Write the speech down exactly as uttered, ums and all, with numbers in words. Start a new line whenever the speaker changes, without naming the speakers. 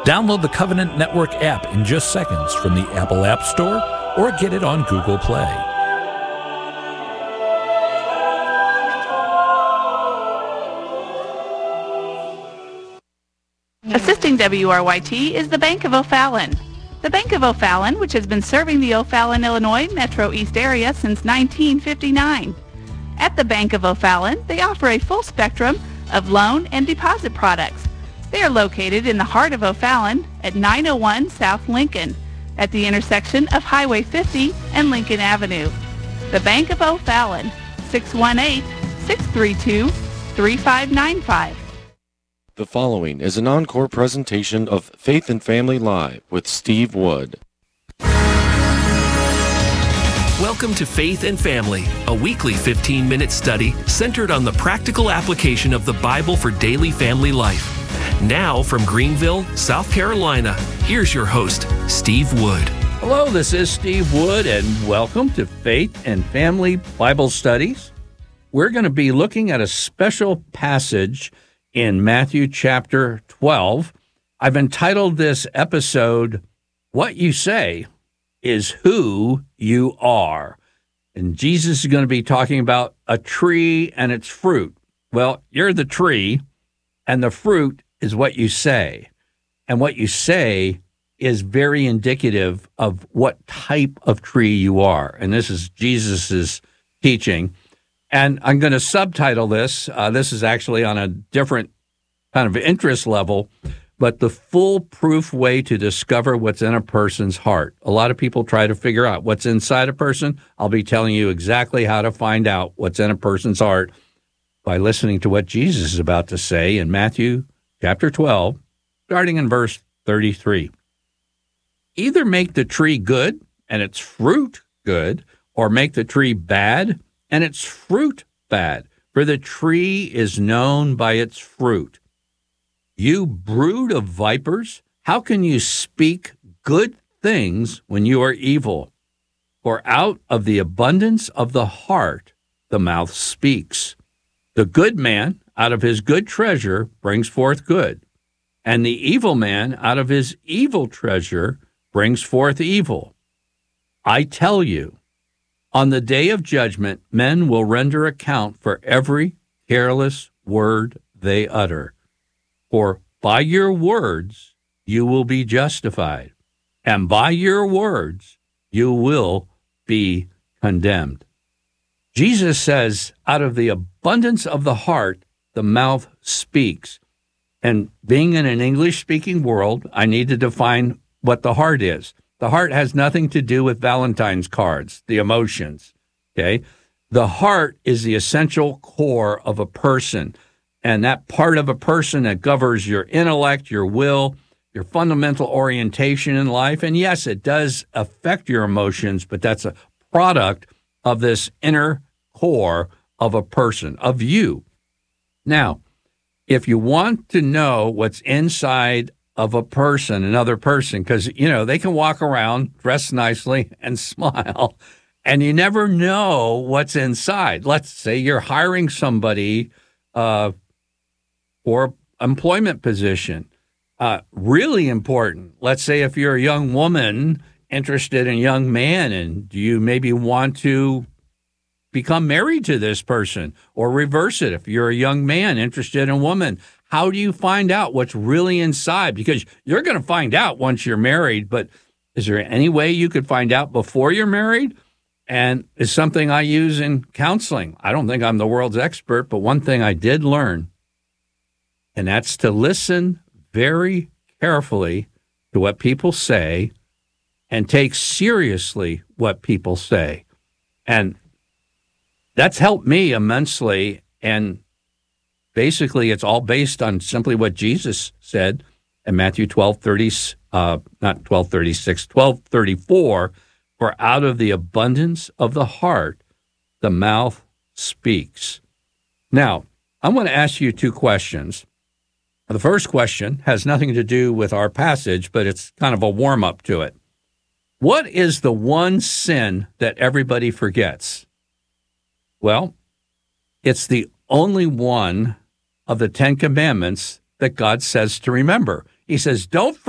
Download the Covenant Network app in just seconds from the Apple App Store or get it on Google Play.
Assisting W R Y T is the Bank of O'Fallon. The Bank of O'Fallon, which has been serving the O'Fallon, Illinois Metro East area since nineteen fifty-nine. At the Bank of O'Fallon, they offer a full spectrum of loan and deposit products. They are located in the heart of O'Fallon at nine oh one South Lincoln, at the intersection of Highway fifty and Lincoln Avenue. The Bank of O'Fallon, six one eight, six three two, three five nine five.
The following is an encore presentation of Faith and Family Live with Steve Wood.
Welcome to Faith and Family, a weekly fifteen-minute study centered on the practical application of the Bible for daily family life. Now from Greenville, South Carolina, here's your host, Steve Wood.
Hello, this is Steve Wood, and welcome to Faith and Family Bible Studies. We're going to be looking at a special passage in Matthew chapter twelve. I've entitled this episode, What You Say is Who You Are. And Jesus is going to be talking about a tree and its fruit. Well, you're the tree, and the fruit is what you say. And what you say is very indicative of what type of tree you are. And this is Jesus's teaching. And I'm going to subtitle this. Uh, this is actually on a different kind of interest level, but the foolproof way to discover what's in a person's heart. A lot of people try to figure out what's inside a person. I'll be telling you exactly how to find out what's in a person's heart by listening to what Jesus is about to say in Matthew chapter twelve, starting in verse thirty-three. Either make the tree good and its fruit good, or make the tree bad and its fruit bad, for the tree is known by its fruit. You brood of vipers, how can you speak good things when you are evil? For out of the abundance of the heart, the mouth speaks. The good man out of his good treasure brings forth good, and the evil man out of his evil treasure brings forth evil. I tell you, on the day of judgment, men will render account for every careless word they utter. For by your words you will be justified, and by your words you will be condemned. Jesus says, out of the abundance of the heart, the mouth speaks. And being in an English-speaking world, I need to define what the heart is. The heart has nothing to do with Valentine's cards, the emotions, okay? The heart is the essential core of a person, and that part of a person that governs your intellect, your will, your fundamental orientation in life. And yes, it does affect your emotions, but that's a product of this inner core of a person, of you. Now, if you want to know what's inside of a person, another person, because, you know, they can walk around, dress nicely, and smile, and you never know what's inside. Let's say you're hiring somebody uh, for employment position. Uh, really important. Let's say if you're a young woman interested in a young man, and do you maybe want to become married to this person, or reverse it? If you're a young man interested in a woman, how do you find out what's really inside? Because you're going to find out once you're married, but is there any way you could find out before you're married? And it's something I use in counseling. I don't think I'm the world's expert, but one thing I did learn, and that's to listen very carefully to what people say and take seriously what people say. And that's helped me immensely, and basically it's all based on simply what Jesus said in Matthew twelve thirty, uh, not twelve thirty-six, twelve thirty-four, for out of the abundance of the heart, the mouth speaks. Now, I want to ask you two questions. The first question has nothing to do with our passage, but it's kind of a warm-up to it. What is the one sin that everybody forgets? Well, it's the only one of the Ten Commandments that God says to remember. He says, don't